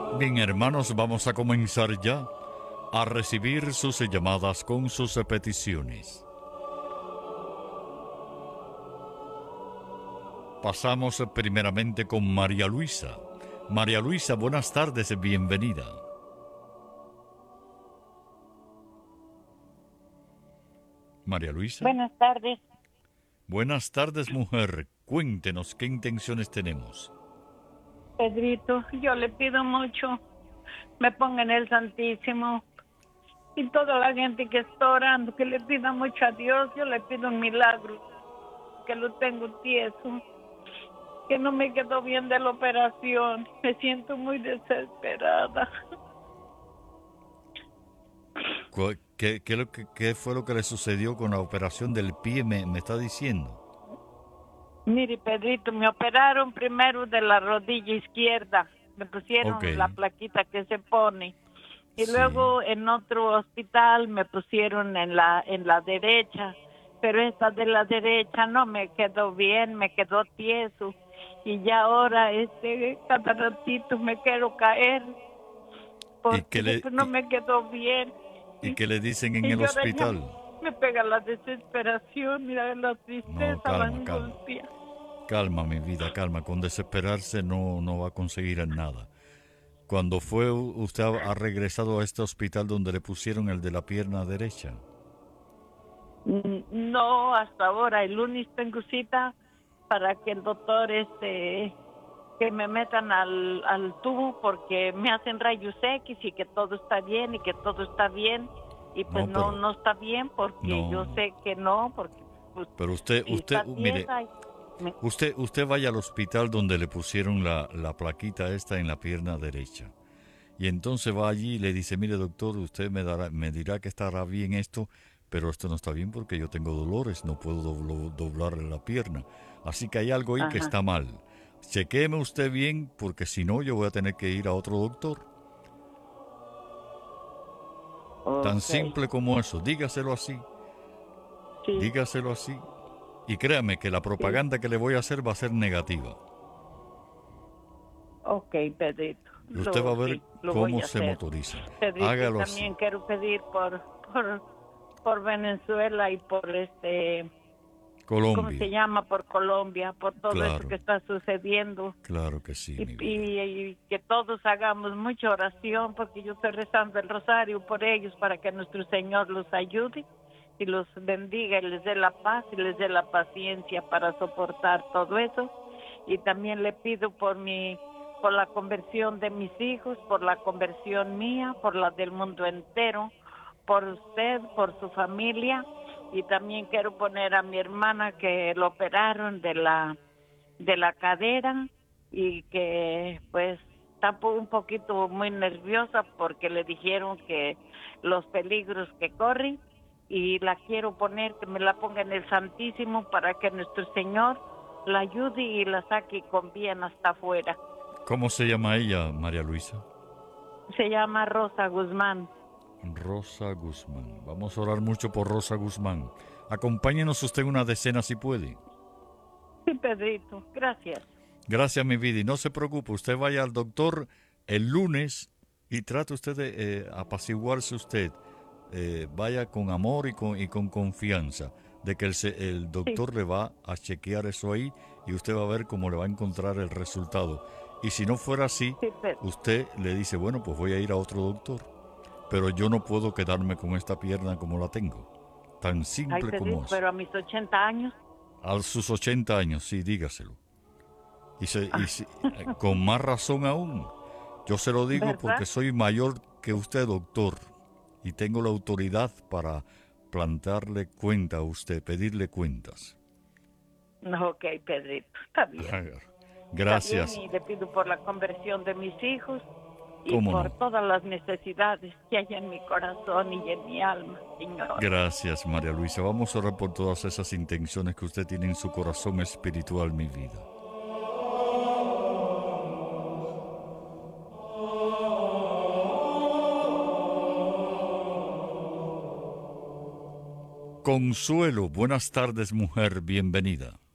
Bien, hermanos, vamos a comenzar ya a recibir sus llamadas con sus peticiones. Pasamos primeramente con María Luisa. María Luisa, buenas tardes, bienvenida. María Luisa. Buenas tardes. Buenas tardes, mujer. Cuéntenos qué intenciones tenemos. Pedrito, yo le pido mucho, me ponga en el Santísimo y toda la gente que está orando, que le pida mucho a Dios. Yo le pido un milagro, que lo tengo tieso, que no me quedó bien de la operación, me siento muy desesperada. ¿Qué fue lo que le sucedió con la operación del pie? Me está diciendo. Mire, Pedrito, me operaron primero de la rodilla izquierda, me pusieron Ok. la plaquita que se pone. Y Sí. luego en otro hospital me pusieron en la derecha, pero esta de la derecha no me quedó bien, me quedó tieso. Y ya ahora cada ratito me quiero caer ¿Y porque no me quedó bien. qué le dicen en Y el yo ahora ya hospital? me pega la desesperación, mira, la No, tristeza, la calma, calma. angustia. Calma, mi vida, calma. Con desesperarse no va a conseguir nada. Cuando fue usted ha regresado a este hospital donde le pusieron el de la pierna derecha. No, hasta ahora. El lunes tengo cita para que el doctor que me metan al tubo porque me hacen rayos X y que todo está bien y que todo está bien. Y pues No, pero no está bien porque yo no. sé que no, porque pues, Pero si está mire, tiesa. usted vaya al hospital donde le pusieron la plaquita esta en la pierna derecha. Y entonces va allí y le dice, mire doctor, usted me dirá que estará bien esto, pero esto no está bien porque yo tengo dolores, no puedo doblar la pierna. Así que hay algo ahí que Ajá. está mal. Chequéeme usted bien porque si no yo voy a tener que ir a otro doctor. Tan Okay. simple como eso, dígaselo así, Sí, dígaselo así. Y créame que la sí. propaganda que le voy a hacer va a ser negativa. Okay, Pedrito. Y usted va a ver Sí, lo cómo voy a se hacer. motoriza. Pedrito, y Hágalo así. también quiero pedir por Venezuela y por ¿cómo se Colombia. llama? Por Colombia, por todo eso Claro, que está sucediendo. claro que sí, mi vida. Y que todos hagamos mucha oración, porque yo estoy rezando el rosario por ellos, para que nuestro Señor los ayude y los bendiga y les dé la paz y les dé la paciencia para soportar todo eso. Y también le pido por la conversión de mis hijos, por la conversión mía, por la del mundo entero, por usted, por su familia. Y también quiero poner a mi hermana que lo operaron de la cadera y que pues está un poquito muy nerviosa porque le dijeron que los peligros que corre, y la quiero poner, que me la ponga en el Santísimo para que nuestro Señor la ayude y la saque con bien hasta afuera. ¿Cómo se llama ella, María Luisa? Se llama Rosa Guzmán. Rosa Guzmán. Vamos a orar mucho por Rosa Guzmán. Acompáñenos usted una decena si puede. Sí, Pedrito, gracias. Gracias, mi vida. Y no se preocupe, usted vaya al doctor el lunes y trate usted de apaciguarse usted. Vaya con amor y con confianza de que el Sí, doctor le va a chequear eso ahí y usted va a ver cómo le va a encontrar el resultado. Y si no fuera así, sí, Pedro. usted le dice, bueno, pues voy a ir a otro doctor. Pero yo no puedo quedarme con esta pierna como la tengo. Tan Ay, simple como Pedrito, eso. pero a mis 80 años. A sus 80 años, sí, dígaselo. Con más razón aún. Yo se lo digo porque ¿Verdad? soy mayor que usted, doctor, y tengo la autoridad para plantarle cuenta a usted, pedirle cuentas. No, ok, Pedrito, está bien. Está bien, Gracias. y le pido por la conversión de mis hijos y ¿Cómo por no? todas las necesidades que hay en mi corazón y en mi alma, Señor. Gracias, María Luisa. Vamos a orar por todas esas intenciones que usted tiene en su corazón espiritual, mi vida. Consuelo, buenas tardes, mujer, bienvenida.